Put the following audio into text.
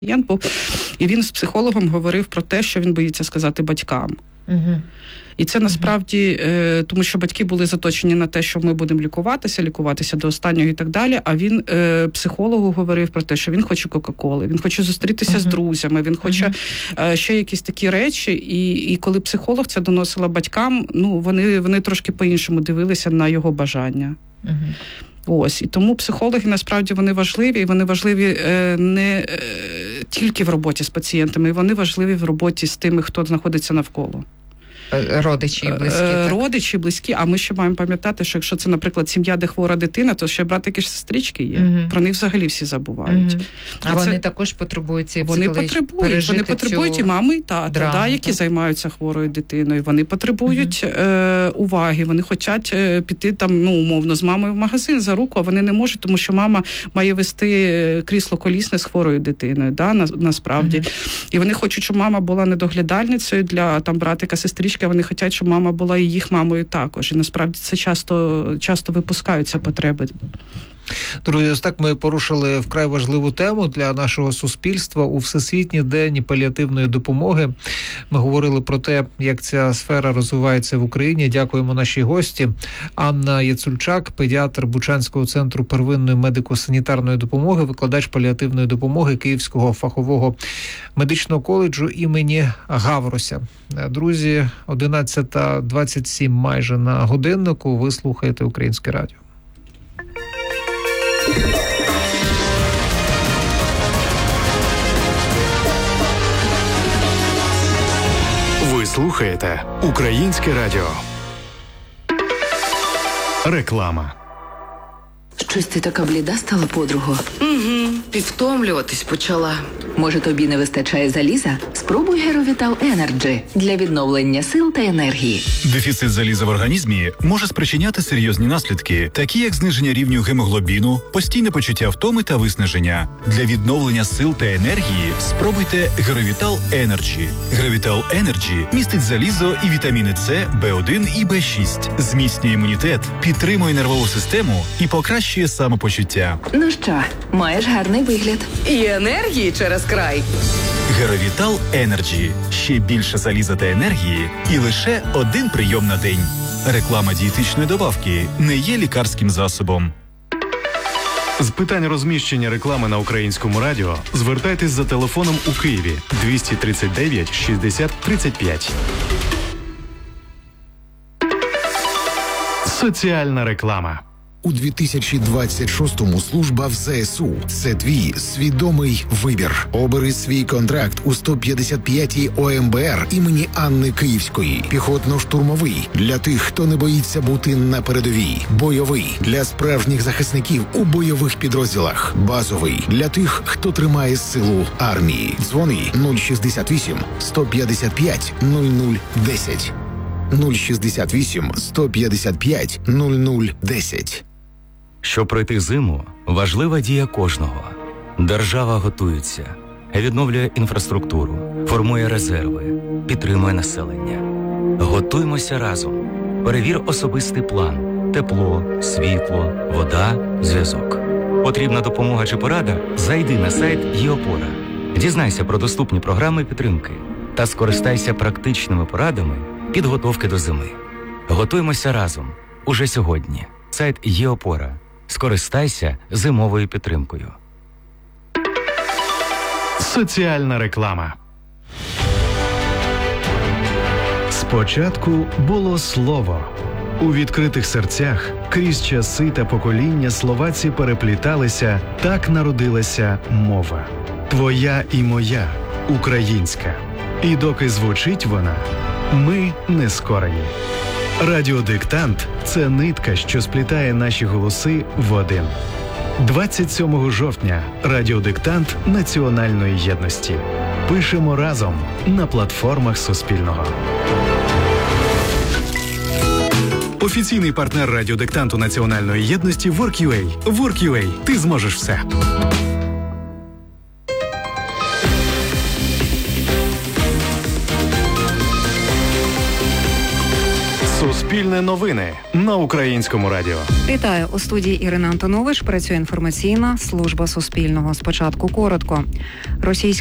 пацієнт був, і він з психологом говорив про те, що він боїться сказати батькам. Угу. І це насправді, тому що батьки були заточені на те, що ми будемо лікуватися до останнього і так далі, а він психологу говорив про те, що він хоче Кока-Коли, він хоче зустрітися з друзями, він хоче ще якісь такі речі, і коли психолог це доносила батькам, ну, вони трошки по-іншому дивилися на його бажання. Ось, і тому психологи, насправді, вони важливі, і вони важливі не тільки в роботі з пацієнтами, вони важливі в роботі з тими, хто знаходиться навколо. Родичі і близькі. Родичі, близькі, а ми ще маємо пам'ятати, що якщо це, наприклад, сім'я, де хвора дитина, то ще братики, сестрички є. Про них взагалі всі забувають. А вони також потребують цієї психологічної Вони потребують і мами, і тата, які займаються хворою дитиною. Вони потребують уваги, вони хочуть піти там, ну, умовно, з мамою в магазин за руку, а вони не можуть, тому що мама має вести крісло колісне з хворою дитиною, насправді. І вони хочуть, щоб мама була недоглядальницею для там братика, сестрички, вони хочуть, щоб мама була і їх мамою також. І насправді це часто випускаються потреби. Друзі, ось так ми порушили вкрай важливу тему для нашого суспільства. У Всесвітній день паліативної допомоги ми говорили про те, як ця сфера розвивається в Україні. Дякуємо нашій гості. Анна Яцульчак, педіатр Бучанського центру первинної медико-санітарної допомоги, викладач паліативної допомоги Київського фахового медичного коледжу імені Гаврося. Друзі, 11:27 майже на годиннику. Ви слухаєте Українське радіо. Ви слухаєте Українське радіо. Реклама. Щось ти така бліда стала, подруго? Підвтомлюватись почала. Може, тобі не вистачає заліза? Спробуй Геровітал Енерджі для відновлення сил та енергії. Дефіцит заліза в організмі може спричиняти серйозні наслідки, такі як зниження рівню гемоглобіну, постійне почуття втоми та виснаження. Для відновлення сил та енергії спробуйте Геровітал Енерджі. Геровітал Енерджі містить залізо і вітаміни С, В1 і В6, зміцнює імунітет, підтримує нервову систему і покращує самопочуття. Ну що, маєш гарний вигляд. І енергії через край. Геровітал Енерджі. Ще більше заліза та енергії і лише один прийом на день. Реклама дієтичної добавки не є лікарським засобом. З питань розміщення реклами на Українському радіо звертайтесь за телефоном у Києві 239 60 35. Соціальна реклама. У 2026-му служба в ЗСУ – це твій свідомий вибір. Обери свій контракт у 155-й ОМБР імені Анни Київської. Піхотно-штурмовий – для тих, хто не боїться бути на передовій. Бойовий – для справжніх захисників у бойових підрозділах. Базовий – для тих, хто тримає силу армії. Дзвони 068 155 0010. 068 155 0010. Щоб пройти зиму, важлива дія кожного. Держава готується, відновлює інфраструктуру, формує резерви, підтримує населення. Готуймося разом. Перевір особистий план. Тепло, світло, вода, зв'язок. Потрібна допомога чи порада? Зайди на сайт ЄОПОРА. Дізнайся про доступні програми підтримки та скористайся практичними порадами підготовки до зими. Готуємося разом. Уже сьогодні. Сайт ЄОПОРА. Скористайся зимовою підтримкою. Соціальна реклама. Спочатку було слово. У відкритих серцях крізь часи та покоління словаці перепліталися, так народилася мова. Твоя і моя, українська. І доки звучить вона, ми не скорені. Радіодиктант – це нитка, що сплітає наші голоси в один. 27 жовтня – радіодиктант національної єдності. Пишемо разом на платформах Суспільного. Офіційний партнер радіодиктанту національної єдності Work.ua. Work.ua. Ти зможеш все. Суспільне. Суспільне новини на Українському радіо. Вітаю, у студії Ірина Антонович. Працює інформаційна служба Суспільного. Спочатку коротко.